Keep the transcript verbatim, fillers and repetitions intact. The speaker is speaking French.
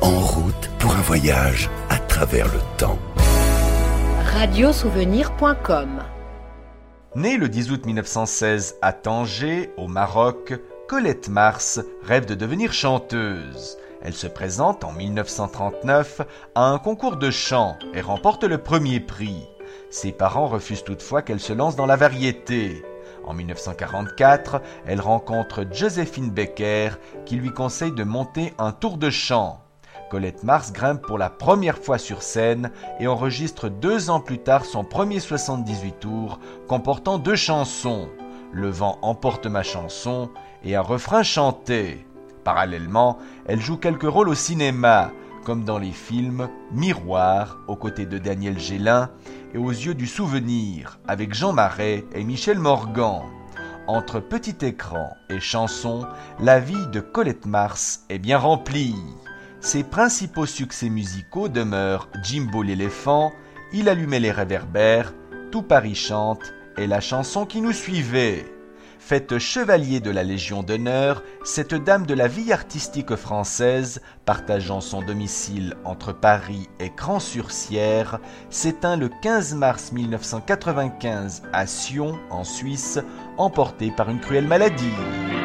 En route pour un voyage à travers le temps. radiosouvenir point com. Née le dix août mille neuf cent seize à Tanger, au Maroc, Colette Mars rêve de devenir chanteuse. Elle se présente en mille neuf cent trente-neuf à un concours de chant et remporte le premier prix. Ses parents refusent toutefois qu'elle se lance dans la variété. En mille neuf cent quarante-quatre, elle rencontre Joséphine Baker qui lui conseille de monter un tour de chant. Colette Mars grimpe pour la première fois sur scène et enregistre deux ans plus tard son premier soixante-dix-huit tours comportant deux chansons, Le vent emporte ma chanson et un refrain chanté. Parallèlement, elle joue quelques rôles au cinéma, comme dans les films Miroir, aux côtés de Daniel Gélin, et Aux yeux du souvenir, avec Jean Marais et Michel Morgan. Entre petit écran et chanson, la vie de Colette Mars est bien remplie. Ses principaux succès musicaux demeurent Jimbo l'éléphant, Il allumait les réverbères, Tout Paris chante et la chanson qui nous suivait. Faite chevalier de la Légion d'honneur, cette dame de la vie artistique française, partageant son domicile entre Paris et Cran-sur-Sierre, s'éteint le quinze mars mille neuf cent quatre-vingt-quinze à Sion, en Suisse, emportée par une cruelle maladie.